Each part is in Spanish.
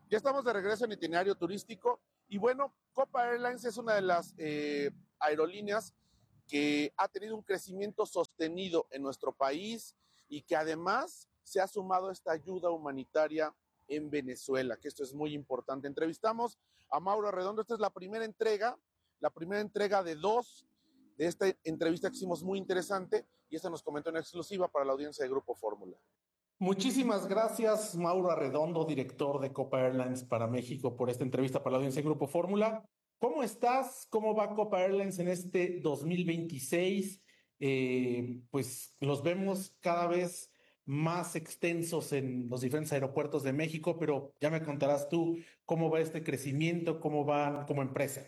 Ya estamos de regreso en itinerario turístico y bueno, Copa Airlines es una de las aerolíneas que ha tenido un crecimiento sostenido en nuestro país y que además se ha sumado esta ayuda humanitaria en Venezuela, que esto es muy importante. Entrevistamos a Mauro Redondo, esta es la primera entrega de dos de esta entrevista que hicimos muy interesante y esta nos comentó en exclusiva para la audiencia de Grupo Fórmula. Muchísimas gracias, Mauro Arredondo, director de Copa Airlines para México, por esta entrevista para la audiencia de Grupo Fórmula. ¿Cómo estás? ¿Cómo va Copa Airlines en este 2026? Pues los vemos cada vez más extensos en los diferentes aeropuertos de México, pero ya me contarás tú cómo va este crecimiento, cómo van como empresa.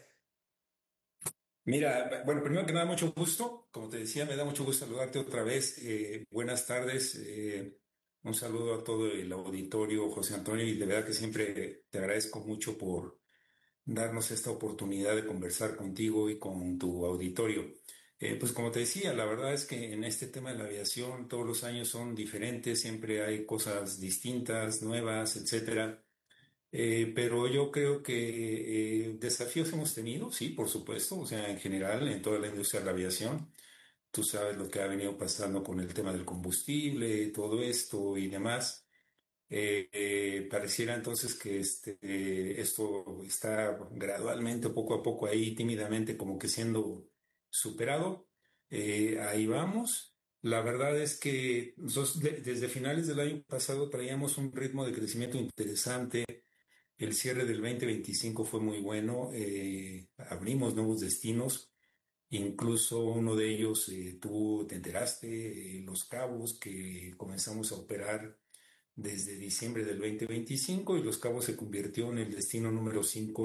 Mira, bueno, primero que nada, mucho gusto. Como te decía, me da mucho gusto saludarte otra vez. Buenas tardes. Un saludo a todo el auditorio, José Antonio, y de verdad que siempre te agradezco mucho por darnos esta oportunidad de conversar contigo y con tu auditorio. Pues como te decía, la verdad es que en este tema de la aviación todos los años son diferentes, siempre hay cosas distintas, nuevas, etcétera. Pero yo creo que desafíos hemos tenido, sí, por supuesto, o sea, en general, en toda la industria de la aviación, tú sabes lo que ha venido pasando con el tema del combustible, todo esto y demás. Pareciera entonces que esto está gradualmente, poco a poco, ahí tímidamente como que siendo superado. Ahí vamos. La verdad es que nosotros desde finales del año pasado traíamos un ritmo de crecimiento interesante. El cierre del 2025 fue muy bueno, abrimos nuevos destinos, incluso uno de ellos, tú te enteraste, Los Cabos, que comenzamos a operar desde diciembre del 2025 y Los Cabos se convirtió en el destino número 5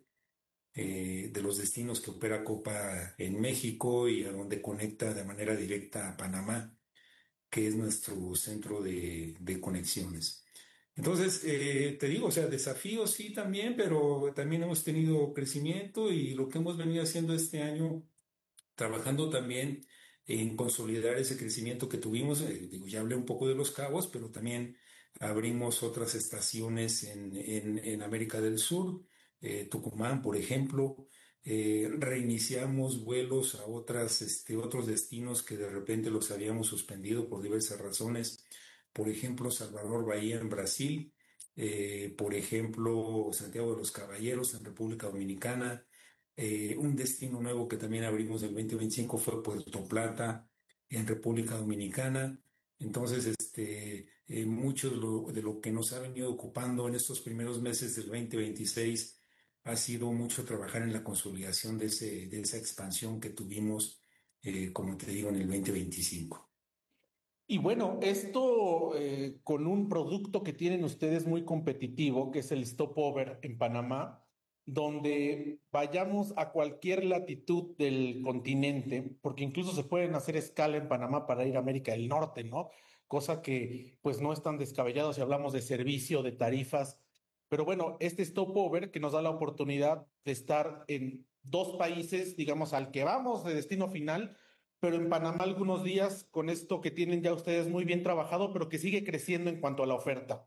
de los destinos que opera Copa en México y a donde conecta de manera directa a Panamá, que es nuestro centro de conexiones. Entonces, te digo, o sea, desafíos sí también, pero también hemos tenido crecimiento y lo que hemos venido haciendo este año, trabajando también en consolidar ese crecimiento que tuvimos. Digo, ya hablé un poco de Los Cabos, pero también abrimos otras estaciones en América del Sur, Tucumán, por ejemplo. Reiniciamos vuelos a otros destinos que de repente los habíamos suspendido por diversas razones. Por ejemplo, Salvador Bahía en Brasil, por ejemplo, Santiago de los Caballeros en República Dominicana. Un destino nuevo que también abrimos el 2025 fue Puerto Plata en República Dominicana. Entonces, mucho de lo que nos ha venido ocupando en estos primeros meses del 2026 ha sido mucho trabajar en la consolidación de esa expansión que tuvimos, como te digo, en el 2025. Y bueno, esto con un producto que tienen ustedes muy competitivo, que es el Stopover en Panamá, donde vayamos a cualquier latitud del continente, porque incluso se pueden hacer escala en Panamá para ir a América del Norte, ¿no? Cosa que pues no es tan descabellado si hablamos de servicio, de tarifas. Pero bueno, este Stopover que nos da la oportunidad de estar en dos países, digamos, al que vamos de destino final, pero en Panamá algunos días con esto que tienen ya ustedes muy bien trabajado, pero que sigue creciendo en cuanto a la oferta.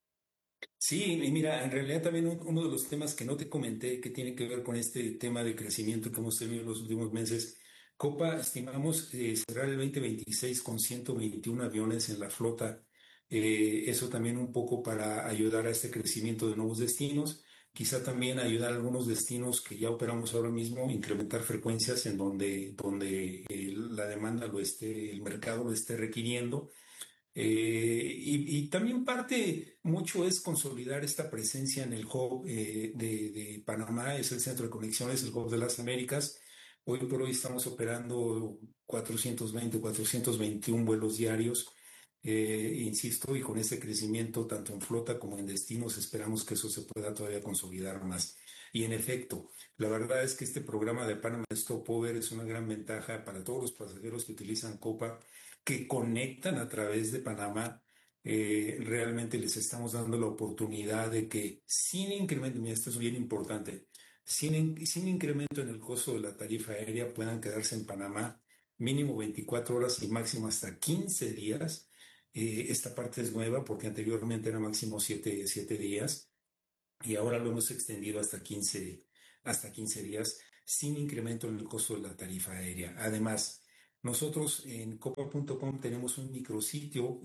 Sí, y mira, en realidad también uno de los temas que no te comenté que tiene que ver con este tema de crecimiento que hemos tenido en los últimos meses. Copa, estimamos cerrar el 2026 con 121 aviones en la flota. Eso también un poco para ayudar a este crecimiento de nuevos destinos. Quizá también ayudar a algunos destinos que ya operamos ahora mismo, incrementar frecuencias en donde la demanda el mercado lo esté requiriendo. Y también parte mucho es consolidar esta presencia en el hub de Panamá, es el centro de conexiones, el hub de las Américas. Hoy por hoy estamos operando 420, 421 vuelos diarios. Insisto, y con este crecimiento tanto en flota como en destinos, esperamos que eso se pueda todavía consolidar más. Y en efecto, la verdad es que este programa de Panama Stopover es una gran ventaja para todos los pasajeros que utilizan Copa que conectan a través de Panamá. Realmente les estamos dando la oportunidad de que sin incremento, mira, esto es bien importante, sin incremento en el costo de la tarifa aérea puedan quedarse en Panamá mínimo 24 horas y máximo hasta 15 días. Esta parte es nueva porque anteriormente era máximo siete días. y ahora lo hemos extendido hasta 15 días sin incremento en el costo de la tarifa aérea. Además, nosotros en copa.com tenemos un micrositio,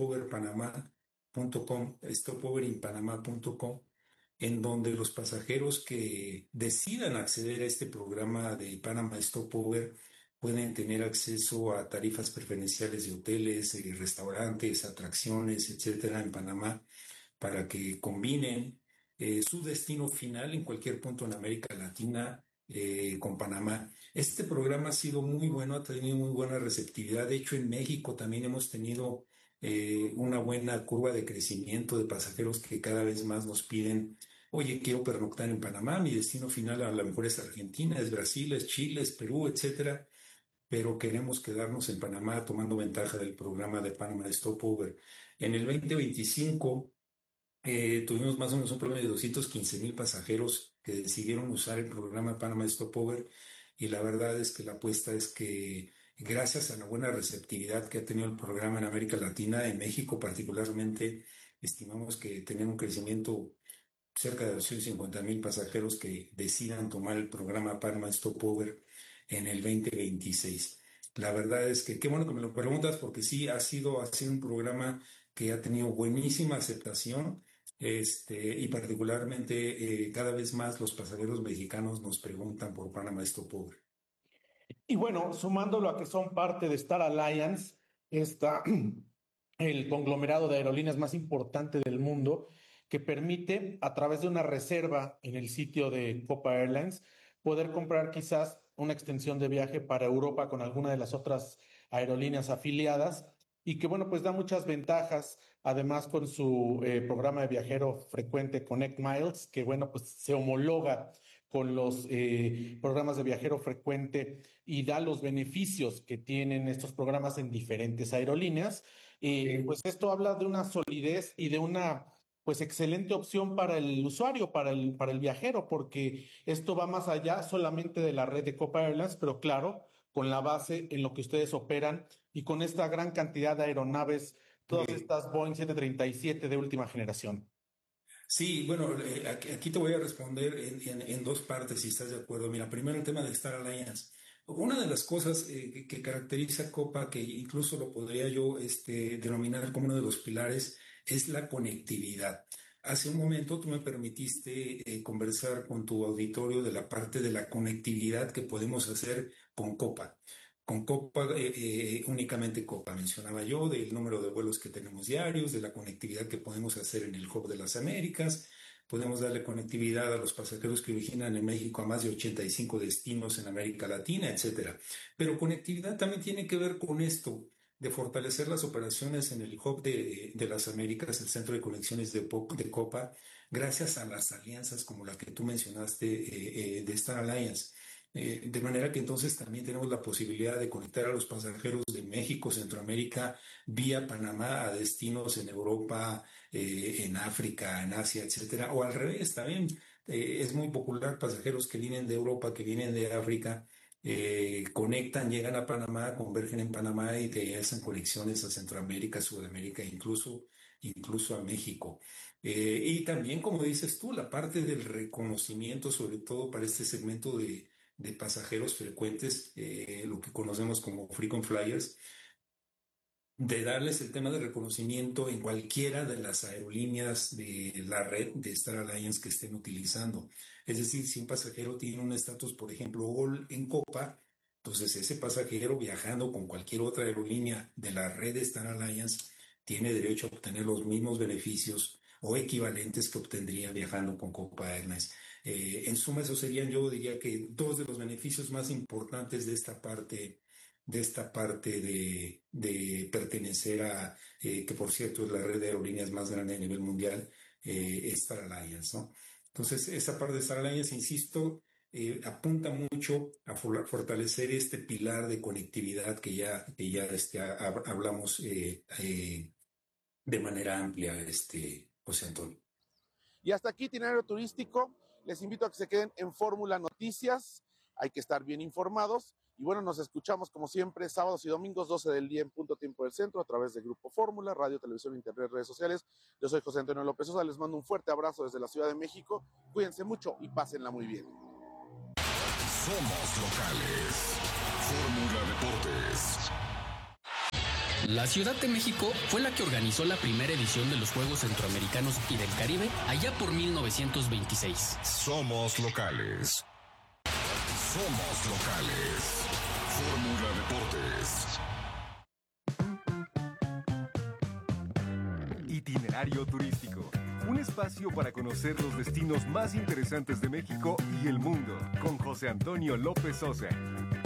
stopoverpanamá.com, stopoverinpanamá.com, en donde los pasajeros que decidan acceder a este programa de Panama Stopover pueden tener acceso a tarifas preferenciales de hoteles, restaurantes, atracciones, etcétera, en Panamá, para que combinen su destino final en cualquier punto en América Latina con Panamá. Este programa ha sido muy bueno, ha tenido muy buena receptividad. De hecho, en México también hemos tenido una buena curva de crecimiento de pasajeros que cada vez más nos piden, oye, quiero pernoctar en Panamá, mi destino final a lo mejor es Argentina, es Brasil, es Chile, es Perú, etcétera, pero queremos quedarnos en Panamá tomando ventaja del programa de Panama Stopover. En el 2025 tuvimos más o menos un promedio de 215,000 pasajeros que decidieron usar el programa Panama Stopover, y la verdad es que la apuesta es que gracias a la buena receptividad que ha tenido el programa en América Latina, en México particularmente, estimamos que tienen un crecimiento cerca de 250,000 pasajeros que decidan tomar el programa Panama Stopover en el 2026. La verdad es que qué bueno que me lo preguntas, porque sí ha sido un programa que ha tenido buenísima aceptación, y particularmente cada vez más los pasajeros mexicanos nos preguntan por Panama Stopover. Y bueno, sumándolo a que son parte de Star Alliance, está el conglomerado de aerolíneas más importante del mundo, que permite, a través de una reserva en el sitio de Copa Airlines, poder comprar quizás una extensión de viaje para Europa con alguna de las otras aerolíneas afiliadas, y que bueno, pues da muchas ventajas, además con su programa de viajero frecuente Connect Miles, que bueno, pues se homologa con los programas de viajero frecuente y da los beneficios que tienen estos programas en diferentes aerolíneas. Pues esto habla de una solidez y de una pues excelente opción para el usuario, para el viajero, porque esto va más allá solamente de la red de Copa Airlines, pero claro, con la base en lo que ustedes operan y con esta gran cantidad de aeronaves, todas estas Boeing 737 de última generación. Sí, bueno, aquí te voy a responder en dos partes, si estás de acuerdo. Mira, primero el tema de Star Alliance. Una de las cosas que caracteriza a Copa, que incluso lo podría yo denominar como uno de los pilares, es la conectividad. Hace un momento tú me permitiste conversar con tu auditorio de la parte de la conectividad que podemos hacer con Copa. Con Copa, únicamente Copa, mencionaba yo, del número de vuelos que tenemos diarios, de la conectividad que podemos hacer en el Hub de las Américas. Podemos darle conectividad a los pasajeros que originan en México a más de 85 destinos en América Latina, etcétera. Pero conectividad también tiene que ver con esto, de fortalecer las operaciones en el Hub de las Américas, el centro de conexiones de Copa, gracias a las alianzas como la que tú mencionaste de Star Alliance. De manera que entonces también tenemos la posibilidad de conectar a los pasajeros de México, Centroamérica, vía Panamá a destinos en Europa, en África, en Asia, etcétera. O al revés, también es muy popular pasajeros que vienen de Europa, que vienen de África, conectan, llegan a Panamá, convergen en Panamá y te hacen conexiones a Centroamérica, Sudamérica, incluso a México. Y también, como dices tú, la parte del reconocimiento, sobre todo para este segmento de pasajeros frecuentes, lo que conocemos como frequent flyers, de darles el tema de reconocimiento en cualquiera de las aerolíneas de la red de Star Alliance que estén utilizando. Es decir, si un pasajero tiene un estatus, por ejemplo, Gol en Copa, entonces ese pasajero viajando con cualquier otra aerolínea de la red de Star Alliance tiene derecho a obtener los mismos beneficios o equivalentes que obtendría viajando con Copa Airlines. En suma, eso serían, yo diría que dos de los beneficios más importantes de pertenecer a, que por cierto es la red de aerolíneas más grande a nivel mundial, Star Alliance, ¿no? Entonces, esa parte de Star Alliance, insisto, apunta mucho a fortalecer este pilar de conectividad que ya hablamos de manera amplia, José Antonio. Y hasta aquí, Itinerario Turístico. Les invito a que se queden en Fórmula Noticias. hay que estar bien informados. Y bueno, nos escuchamos como siempre sábados y domingos 12 del día en punto tiempo del centro a través de Grupo Fórmula, radio, televisión, internet, redes sociales. Yo soy José Antonio López Sosa, les mando un fuerte abrazo desde la Ciudad de México. Cuídense mucho y pásenla muy bien. Somos locales. Fórmula Deportes. La Ciudad de México fue la que organizó la primera edición de los Juegos Centroamericanos y del Caribe allá por 1926. Somos locales. Somos locales. Fórmula Deportes. Itinerario turístico. Un espacio para conocer los destinos más interesantes de México y el mundo. Con José Antonio López Sosa.